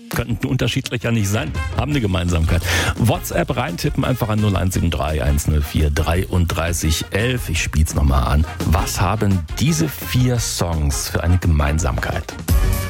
Könnten unterschiedlicher nicht sein, haben eine Gemeinsamkeit. WhatsApp reintippen, einfach an 0173 104 33 11. Ich spiel's nochmal an. Was haben diese 4 Songs für eine Gemeinsamkeit?